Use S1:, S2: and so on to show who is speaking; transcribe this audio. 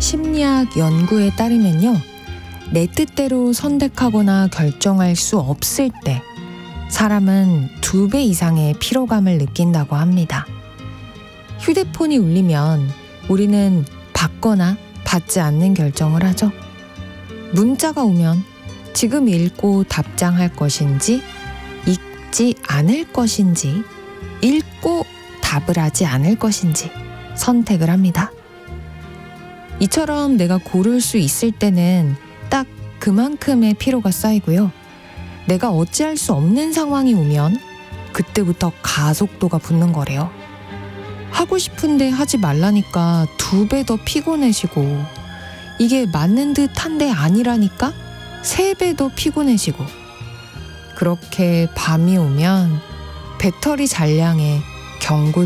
S1: 심리학 연구에 따르면요, 내 뜻대로 선택하거나 결정할 수 없을 때 사람은 2배 이상의 피로감을 느낀다고 합니다. 휴대폰이 울리면 우리는 받거나 받지 않는 결정을 하죠. 문자가 오면 지금 읽고 답장할 것인지, 읽지 않을 것인지, 읽고 답을 하지 않을 것인지 선택을 합니다. 이처럼 내가 고를 수 있을 때는 딱 그만큼의 피로가 쌓이고요. 내가 어찌할 수 없는 상황이 오면 그때부터 가속도가 붙는 거래요. 하고 싶은데 하지 말라니까 2배 더 피곤해지고, 이게 맞는 듯한데 아니라니까 3배 더 피곤해지고, 그렇게 밤이 오면 배터리 잔량에 경고